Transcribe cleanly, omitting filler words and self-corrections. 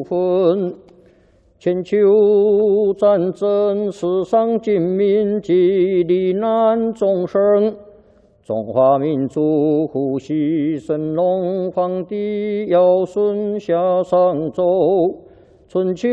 分。千秋战争，世上尽民及罹难众生。中华民族呼吸神龙皇帝尧舜夏商周。春秋